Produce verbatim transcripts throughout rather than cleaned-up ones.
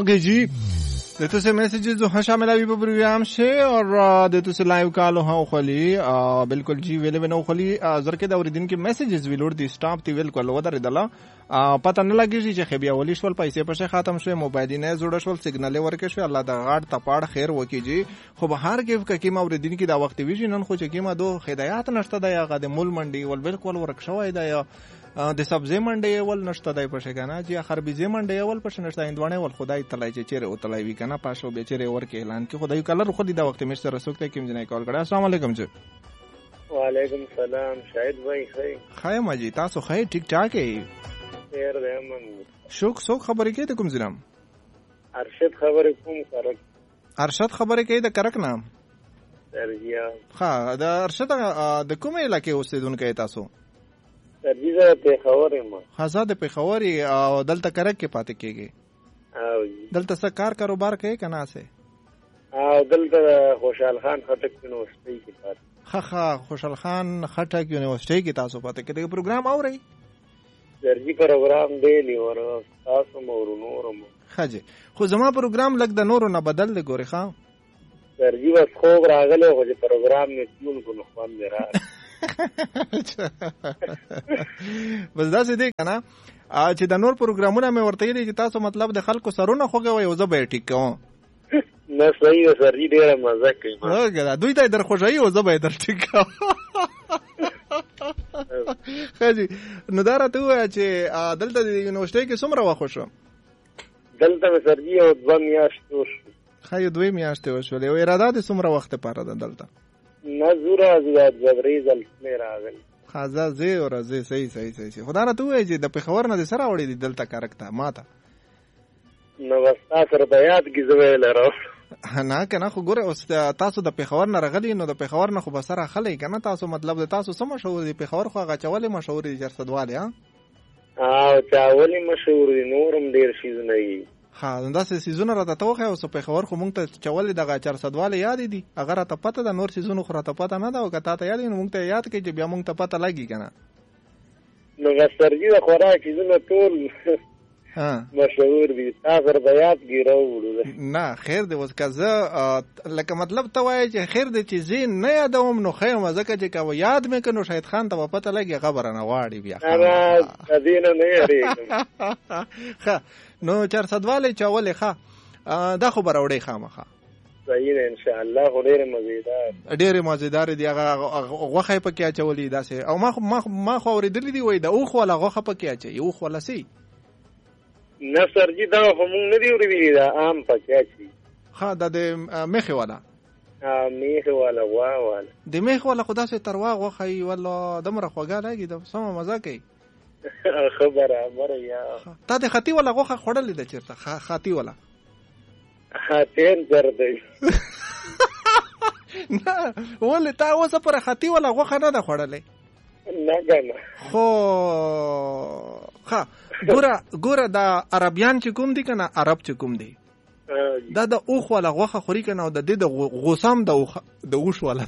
ओके जी, देतो से मैसेजेस जो हाँ शामिल अभी प्रोग्राम से और देतो से लाइव कॉल हाँ उखली बिल्कुल जी वेले बना उखली जरके दावरी दिन के मैसेजेस विलोड दी स्टाफ ती बिल्कुल वदर दला पता न लगी जी che bia ولishwal पैसे पर ختم شوه موبایل نه جوړ شول سیګنال ورکه شو الله دا غاټ تپاړ خیر وکي جی خو بهار کې کې ما ور دین کې دا وخت ویژن نن خو چې کې ما دو هدایت نشته دا یا د مول منډي ول بالکل ورک شوی دا یا د سبزی منډي ول نشته دای پښه کنه چې اخر بيزي منډي ول پښه نشته اندونه ول خدای تعالی چې چیرې او تعالی وی کنه پاشو به چیرې ورکه اعلان کې خدای کلر خو دې دا وخت مشته رسوکته کې مجنه کال کړه. السلام علیکم جی. وعلیکم السلام شاهد بھائی خیر خیر ما جی تاسو خیر ٹھیک ٹھاک ہے خیر ده من شوک سوک خبرې کوي د کوم ځلم ارشد خبرې کوم کرک ارشد خبرې کوي د کرک نام درجیا ها د ارشد د کومه علاقې اوسیدونکو تاسو درجیا په خبرې ما خزاده په خبرې او دلته کرک کې پاتې کېږي او دلته څه کار کاروبار کوي کنه سه او دلته خوشحال خان خټک یونیورسيټي کې پاتې خا خا خوشحال خان خټک یونیورسيټي کې تاسو پاتې کېږي پروګرام اوري درجی پروګرام دی اور تاسو مور نورم خاجه خو زما پروګرام لګ د نورو نه بدل دی ګوري ښا درجی بس خو راغله خو چې پروګرام نه ټول کو نو خوان دی را بس دا څه دی کنه چې د نور پروګرامونه مې ورته دي چې تاسو مطلب د خلکو سرونه خوګوي او زه به ټیک کوم نه صحیح ده سر دې ډیره مزه کوي هغه دوی ته در خوشایي او زه به در ټیک کوم خاجي نو دا راته وای چې دلته د یونیورسيټي کې څومره وخت شو دلته مې سرجی او دوه میاشتې شو خاي دوه میاشتې وشولې او اراده د څومره وخت پاره ده دلته نظر ازاد جبري زل مې راغل خازه زه او زه صحیح صحیح صحیح خدای راته وای چې د پیښور نه د سره وړي دلته کارکته ماته نو واستا سره د یاد کې زوی لرو نه کنه خو ګوره اوس تاسو د پیښور نه راغلی نو د پیښور نه خو بسره خلې کنه تاسو مطلب د تاسو سم مشهور دي پیښور خو هغه چولې مشهور دي جرسدواله ها او چاولې مشهور دي نورم ډیر شي نه وي ها دا څه سيزونه راته توخه اوس پیښور خو مونږ ته چولې دغه جرسدواله یاد دي اگر ته پته د نور سيزونو خو راته پته نه دا او کته ته یاد نو مونږ ته یاد کې چې بیا مونږ ته پته لګي کنه نو غسرجي د خوراک سيزونه ټول ها مشهور دي تاسو بیات ګیرو نه خیر دی وس کزه لکه مطلب ته وای چې خیر دی چې زین نه یادوم نو خیر مزه کې چې کو یاد مې کنو شاید خان ته پته لګي خبره نه واړی بیا انا دینه نه یری ښه نو چرسدواله چاولې ښه دا خبر اورې خامخه صحیح ده ان شاء الله ډېر مزیدار ډېر مزیدار دی هغه غوخه پکې اچولې داسې او ما ما ما خو اورېدلې دی وای دا اوخ ولا غوخه پکې اچي اوخ ولا سي نه سرجی دا هم نه دی ویلي دا عام پکې چی ها دا د میخه والا ها میخه والا وا والا د میخه والا خدا سي تروا غوخه ولا دمره خوګه لګي د سم مزه کوي خبره مر یا تا د ختی والا غوخه خړلې د چیرته خاطی والا خاتین درد نه ولې تا اوسه پر ختی والا غوخه نه ده خړلې نه کنه خو ها ګوره ګوره دا عربیان چې کوم دي کنه عرب چې کوم دي دا د اوخ ولا غوخه خوري کنه او د دې د غوسام د د اوښ ولا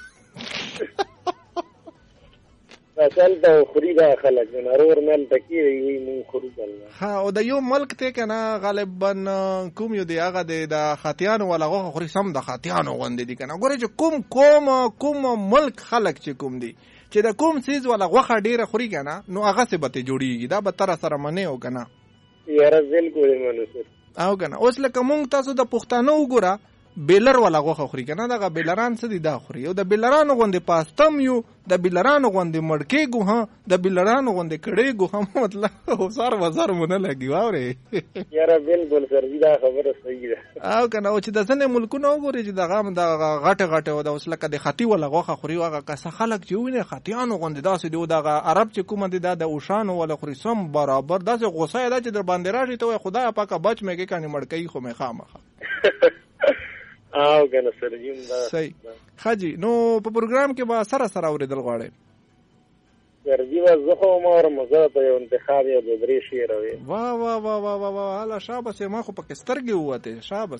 اصل دا خوري دا خلک نه رور مل تکي وي مون خوري ها او د یو ملک ته کنه غالبا کوم یو دی هغه د خاتیانو ولا غوخه خوري سم د خاتیانو غوند دي کنه ګوره چې کوم کوم کوم ملک خلک چې کوم دي چې دا کوم سیز ولا غوخه ډیره خوري کنه نو هغه څه به ته جوړیږي دا به تر سره منه او کنه یاره زل کوی منو سر او کنه اوس لکه مونږ تاسو د پښتنو وګوره بیلر ولا غوخه خوري کنه دا بیلران څه دي دا خوري او د بیلرانو غوندې پاستم یو د بیلرانو غوندې مړکې ګو ها د بیلرانو غوندې کړې ګو هم مطلب وزار وزار مونږ لګي واوري یاره بالکل سر دا خبره صحیح ده او کنه او چې د ځنې ملکونو وګوري چې دغه د غټه غټه او د اوس لکه د ختی ولا غوخه خوري واغه کسه خلک چې ویني خاتیانو غوندې داسې دی دغه عرب چې کوم دي دا د اوشانو ولا خوري سم برابر داسې غوسه ده چې در باندې راشي ته خدای پاکه بچ مېږي کني مړکې خو مې خامخه او کنه سرجیم دا صحیح خاجي نو په پروګرام کې به سره سره اوریدل غواړي سرجی و زخه مور مزه ته یو انتخاب یو د درې شعر وي وا وا وا وا وا وا هلا شابه ما خو پکې سترګې وته شابه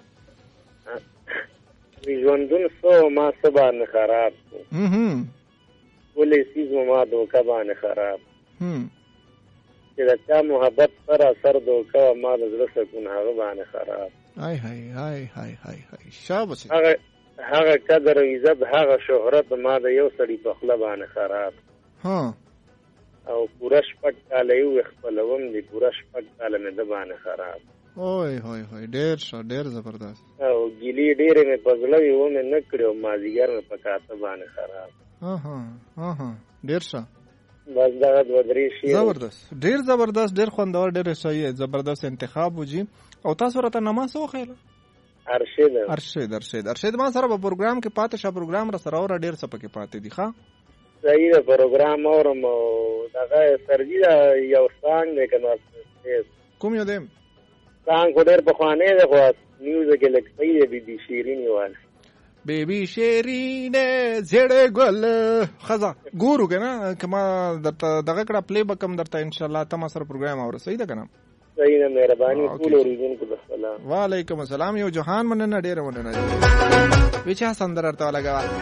وی ژوندون سو ما سبا نه خراب هم ولې سیز ما دوکه باندې خراب هم چې د چا محبت سره اثر دوکه ما د زړه سکون هغه باندې خراب. هاي هاي هاي هاي هاي هاي شابه هغه هغه قدر او عزت هغه شهرت ما د یو سړي په خپل باندې خراب. ها او پورا شپږ کاله یو خپلوم دي پورا شپږ کاله مې د باندې خراب. اوه هوی هوی ډېر ښه ډېر زبردست. او ګیلې ډېرې مې په زړه وي و مې نه کړې او مازدیګر مې په کاته باندې خراب. ها ها ها ها ډېر ښه. بس دغه دوه درې شعر زبردست ډېر زبردست ډېر خوندور ډېر صحیح زبردست انتخاب وجي. او تاسو راته نما څه وخیله؟ ارشد ارشد ارشد ارشد ما سره په پروګرام کې پاتې شه پروګرام را سره اور ډېر څه پکې پاتې دي. ښه صحیح ده پروګرام اورم او دغه سرجي دا یو سانګ دی کنه کوم یو دی سانګ کو ډېر پخوانی دی خو نیوز کې لګ صحیح دی بي بي شیرینی وال بیبي شیرینه زړه ګل خزا ګورو کنه کما درته دغه کړه پلی بکم درته ان شاء الله تم سره پروګرام اور صحیح ده کنه صحیح نه مهرباني ټول اوریدونکو ته سلام. وعلیکم السلام. یو جهان مننه ډېر مننه وچا سندر ارته لګا